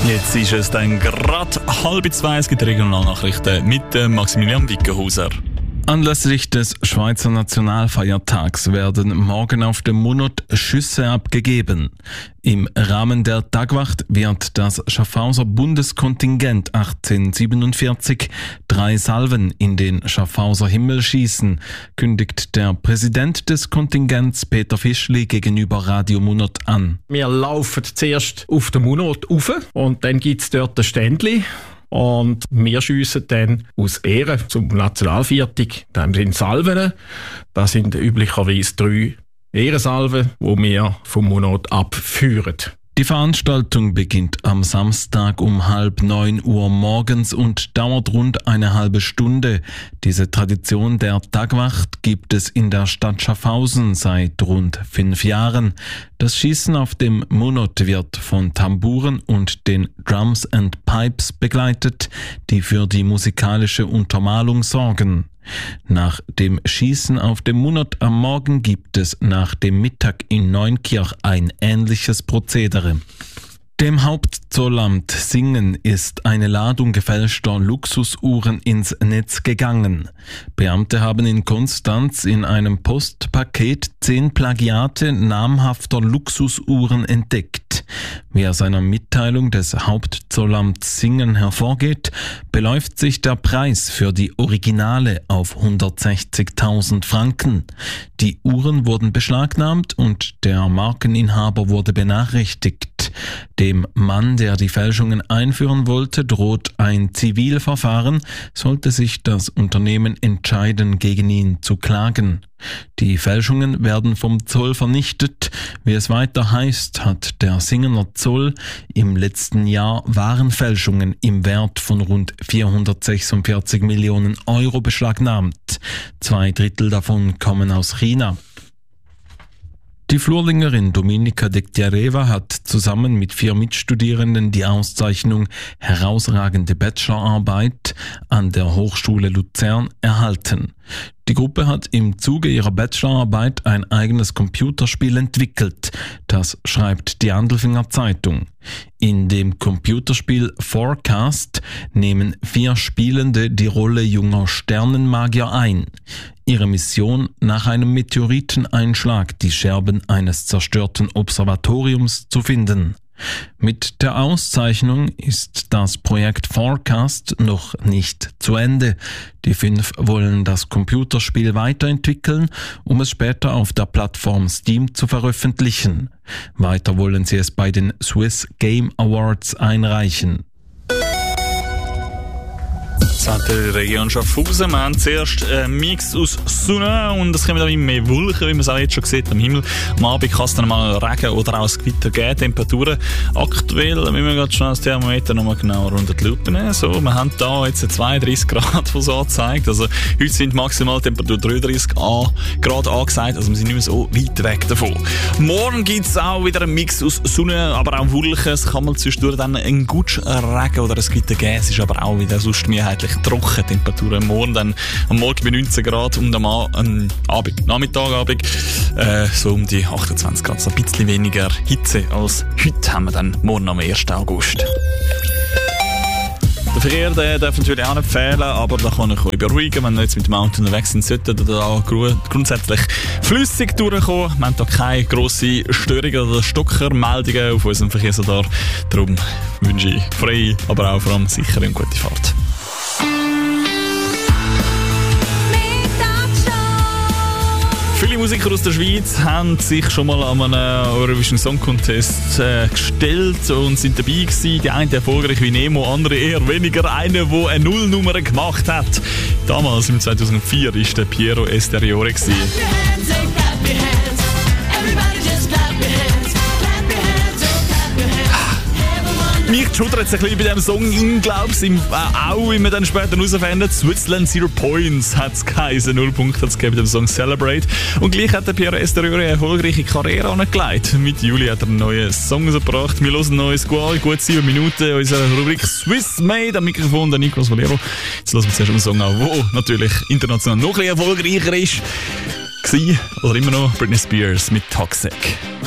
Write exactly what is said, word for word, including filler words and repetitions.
Jetzt ist es dann gerade halb zwei. Es gibt Regionalnachrichten mit Maximilian Wickenhauser. Anlässlich des Schweizer Nationalfeiertags werden morgen auf dem Munot Schüsse abgegeben. Im Rahmen der Tagwacht wird das Schaffhauser Bundeskontingent achtzehnhundertsiebenundvierzig drei Salven in den Schaffhauser Himmel schießen, kündigt der Präsident des Kontingents Peter Fischli gegenüber Radio Munot an. Wir laufen zuerst auf den Munot rauf und dann gibt es dort ein Ständli. Und wir schiessen dann aus Ehre zum Nationalviertag. Dann sind Salven. Das sind üblicherweise drei Ehrensalven, die wir vom Munot abführen. Die Veranstaltung beginnt am Samstag um halb neun Uhr morgens und dauert rund eine halbe Stunde. Diese Tradition der Tagwacht gibt es in der Stadt Schaffhausen seit rund fünf Jahren. Das Schießen auf dem Munot wird von Tamburen und den Drums and Pipes begleitet, die für die musikalische Untermalung sorgen. Nach dem Schießen auf dem Munot am Morgen gibt es nach dem Mittag in Neunkirch ein ähnliches Prozedere. Dem Hauptzollamt Singen ist eine Ladung gefälschter Luxusuhren ins Netz gegangen. Beamte haben in Konstanz in einem Postpaket zehn Plagiate namhafter Luxusuhren entdeckt. Wie aus einer Mitteilung des Hauptzollamts Singen hervorgeht, beläuft sich der Preis für die Originale auf hundertsechzigtausend Franken. Die Uhren wurden beschlagnahmt und der Markeninhaber wurde benachrichtigt. Dem Mann, der die Fälschungen einführen wollte, droht ein Zivilverfahren, sollte sich das Unternehmen entscheiden, gegen ihn zu klagen. Die Fälschungen werden vom Zoll vernichtet. Wie es weiter heißt, hat der Singener Zoll im letzten Jahr Warenfälschungen im Wert von rund vierhundertsechsundvierzig Millionen Euro beschlagnahmt. Zwei Drittel davon kommen aus China. Die Flurlingerin Dominika Dektiareva hat zusammen mit vier Mitstudierenden die Auszeichnung Herausragende Bachelorarbeit an der Hochschule Luzern erhalten. Die Gruppe hat im Zuge ihrer Bachelorarbeit ein eigenes Computerspiel entwickelt. Das schreibt die Andelfinger Zeitung. In dem Computerspiel Forecast nehmen vier Spielende die Rolle junger Sternenmagier ein. Ihre Mission: nach einem Meteoriteneinschlag die Scherben eines zerstörten Observatoriums zu finden. Mit der Auszeichnung ist das Projekt Forecast noch nicht zu Ende. Die fünf wollen das Computerspiel weiterentwickeln, um es später auf der Plattform Steam zu veröffentlichen. Weiter wollen sie es bei den Swiss Game Awards einreichen. Die Region Schaffhausen. Wir haben zuerst einen Mix aus Sonne und es kommen dann immer mehr Wolken, wie man es auch jetzt schon sieht am Himmel. Am Abend kann es dann mal Regen oder auch ein Gewitter geben. Temperaturen aktuell, wenn wir gerade schon das Thermometer nochmal genauer unter die Lupe nehmen. So, wir haben da jetzt zweiunddreißig Grad, was angezeigt. Also heute sind maximal Temperatur dreiunddreißig Grad angesagt, also wir sind nicht mehr so weit weg davon. Morgen gibt es auch wieder einen Mix aus Sonne, aber auch Wolken. Es kann mal zwischendurch dann einen Gutsch Regen oder ein Gewitter geben. Es ist aber auch wieder sonst mehrheitlich trocken. Temperaturen morgen dann am Morgen bei neunzehn Grad und am, am Abend, Nachmittag, Abend, äh, so um die achtundzwanzig Grad. So ein bisschen weniger Hitze als heute haben wir dann morgen am ersten August. Der Verkehr der darf natürlich auch nicht fehlen, aber da kann ich euch beruhigen, wenn ihr jetzt mit dem Auto unterwegs sind, solltet ihr da grundsätzlich flüssig durchkommen. Wir haben da keine grossen Störungen oder Stockermeldungen auf unserem Verkehrsradar. Darum wünsche ich freie, aber auch vor allem sichere und gute Fahrt. Viele Musiker aus der Schweiz haben sich schon mal an einem Eurovision Song Contest äh, gestellt und sind dabei gewesen. Die einen erfolgreich wie Nemo, andere eher weniger. Einer, der eine Nullnummer gemacht hat. Damals, im zweitausendvier, war der Piero Esteriore gewesen. Mich schudert es ein bisschen bei diesem Song in, glaube ich, äh, auch, wie wir dann später herausfinden. Switzerland Zero Points hat es geheißen, null Punkte hat es gegeben bei dem Song Celebrate. Und gleich hat der Piero Esteriore eine erfolgreiche Karriere angelegt. Mit Juli hat er einen neuen Song rausgebracht. Wir hören ein neues Squall, gut sieben Minuten in unserer Rubrik Swiss Made. Am Mikrofon der Niklas Valero. Jetzt hören wir zuerst einen Song an, der natürlich international noch ein bisschen erfolgreicher ist. Oder immer noch Britney Spears mit Toxic.